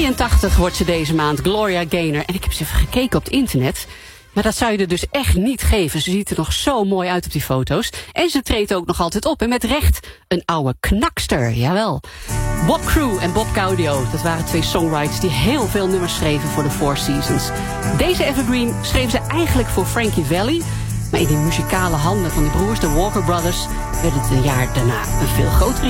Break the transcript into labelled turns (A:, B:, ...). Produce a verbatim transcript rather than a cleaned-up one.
A: tweeëntachtig wordt ze deze maand, Gloria Gaynor. En ik heb ze even gekeken op het internet. Maar dat zou je er dus echt niet geven. Ze ziet er nog zo mooi uit op die foto's. En ze treedt ook nog altijd op. En met recht een oude knakster, jawel. Bob Crew en Bob Gaudio, dat waren twee songwriters die heel veel nummers schreven voor de Four Seasons. Deze evergreen schreef ze eigenlijk voor Frankie Valli. Maar in die muzikale handen van die broers, de Walker Brothers, werd het een jaar daarna een veel grotere